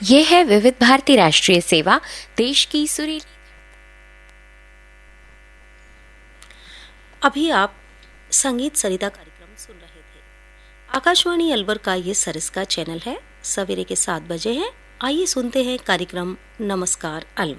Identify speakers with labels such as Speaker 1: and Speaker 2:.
Speaker 1: ये है विविध भारती राष्ट्रीय सेवा, देश की सुरीली।
Speaker 2: अभी आप संगीत सरिता कार्यक्रम सुन रहे थे। आकाशवाणी अलवर का ये सरिस का चैनल है। सवेरे के 7 बजे हैं। आइए सुनते हैं कार्यक्रम नमस्कार अलवर।